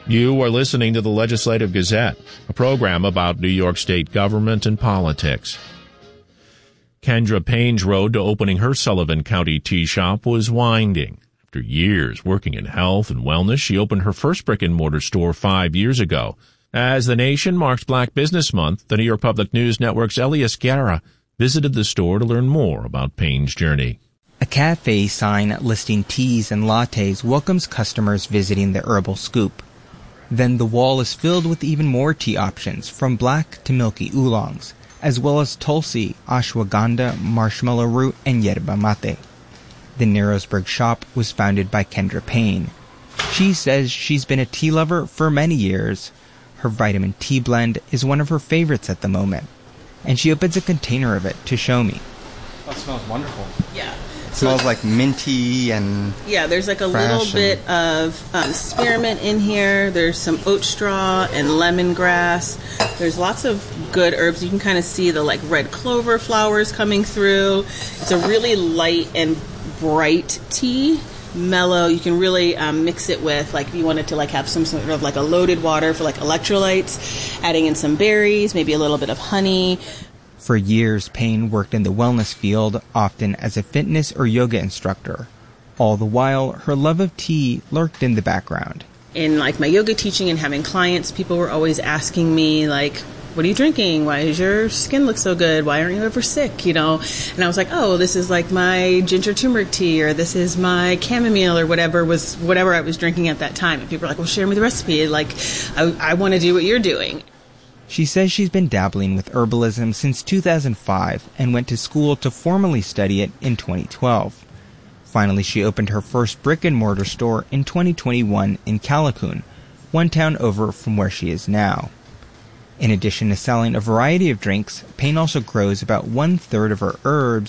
You are listening to the Legislative Gazette, a program about New York State government and politics. Kendra Payne's road to opening her Sullivan County tea shop was winding. After years working in health and wellness, she opened her first brick-and-mortar store 5 years ago. As the nation marks Black Business Month, the New York Public News Network's Elias Guerra visited the store to learn more about Payne's journey. A cafe sign listing teas and lattes welcomes customers visiting the Herbal Scoop. Then the wall is filled with even more tea options, from black to milky oolongs, as well as tulsi, ashwagandha, marshmallow root, and yerba mate. The Narrowsburg shop was founded by Kendra Payne. She says she's been a tea lover for many years. Her vitamin tea blend is one of her favorites at the moment, and she opens a container of it to show me. That smells wonderful. Yeah. It smells like minty and there's like a little bit of spearmint in here. There's some oat straw and lemongrass. There's lots of good herbs. You can kind of see the like red clover flowers coming through. It's a really light and bright tea. Mellow. You can really mix it with, like, if you wanted to like have some sort of like a loaded water for like electrolytes, adding in some berries, maybe a little bit of honey. For years, Payne worked in the wellness field, often as a fitness or yoga instructor. All the while, her love of tea lurked in the background. In like my yoga teaching and having clients, people were always asking me like, what are you drinking? Why does your skin look so good? Why aren't you ever sick? And I was like, oh, this is like my ginger turmeric tea, or this is my chamomile, or whatever I was drinking at that time. And people were like, well, share me the recipe. Like, I want to do what you're doing. She says she's been dabbling with herbalism since 2005 and went to school to formally study it in 2012. Finally, she opened her first brick-and-mortar store in 2021 in Callicoon, one town over from where she is now. In addition to selling a variety of drinks, Payne also grows about 1/3 of her herbs